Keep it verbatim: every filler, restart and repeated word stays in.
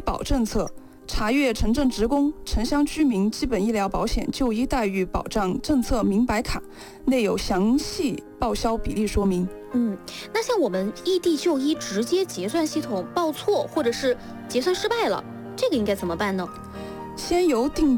保政策，查阅城镇职工、城乡居民基本医疗保险就医待遇保障政策明白卡，内有详细报销比例说明。 嗯，那像我们异地就医直接结算系统报错，或者是结算失败了，这个应该怎么办呢？ 先由定